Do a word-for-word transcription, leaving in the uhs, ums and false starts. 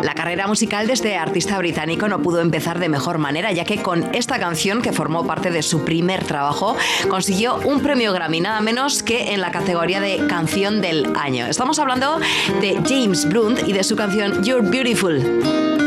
La carrera musical de este artista británico no pudo empezar de mejor manera, ya que con esta canción, que formó parte de su primer trabajo, consiguió un premio Grammy, nada menos que en la categoría de Canción del Año. Estamos hablando de James Blunt y de su canción You're Beautiful.